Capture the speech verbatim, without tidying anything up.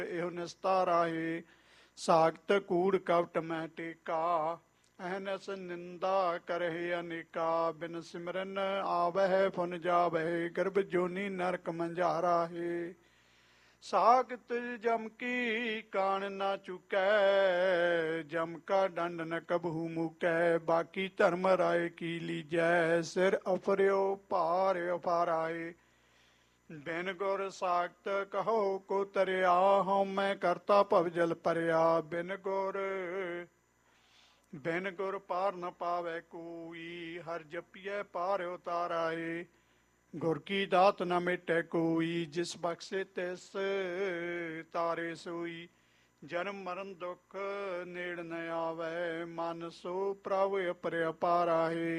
ਇਹੋ ਨਿਸਤਾਰਾ ਹੈ। ਸਾਖਤ ਕੂੜ ਕਪਟ ਮੈਂ ਟੇਕਾ, ਅਹਨਸ ਨਿੰਦਾ ਕਰਹਿ ਅਨੇਕਾ। ਬਿਨ ਸਿਮਰਨ ਆਵਹਿ ਫੁਨ ਜਾਵਹਿ, ਗਰਭ ਜੋਨੀ ਨਰਕ ਮੰਝਾਰਾ ਹੈ। ਸਾਖਤ ਜਮ ਕੀ ਕਾਣ ਨਾ ਚੁਕੈ, ਜਮ ਕਾ ਡੰਡ ਨ ਕਬਹੂ ਮੁਕੈ। ਬਾਕੀ ਧਰਮ ਰਾਏ ਕੀ ਲੀਜੈ, ਸਿਰ ਅਫਰਿਓ ਭਾਰ ਅਫਾਰਾਏ। ਬਿਨ ਗੁਰ ਸਾਖਤ ਕਹੋ ਕੋ ਤਰਿਆ, ਹਉ ਮੈਂ ਕਰਤਾ ਭਵ ਜਲ ਭਰਿਆ। ਬਿਨ ਗੁਰ ਬਿਨ ਗੁਰ ਪਾਰ ਨ ਪਾਵੈ ਕੋਈ, ਹਰ ਜਪੀਐ ਪਾਰ ਉਤਾਰਾਏ। ਗੁਰ ਕੀ ਦਾਤ ਨ ਮਿਟੈ ਕੋਈ, ਜਿਸ ਬਖਸ਼ੇ ਤਿਸ ਤਾਰੇ ਸੋਈ। ਜਨਮ ਮਰਨ ਦੁਖ ਨੇੜ ਨ ਆਵੈ, ਮਨ ਸੋ ਪ੍ਰਭ ਅਪਰਿ ਅਪਾਰਾ ਹੈ।